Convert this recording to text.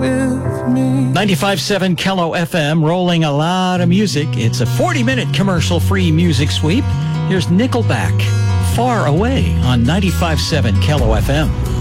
with me. 95.7 Kello FM, rolling a lot of music. It's a 40-minute commercial-free music sweep. Here's Nickelback, Far Away on 95.7 Kello FM.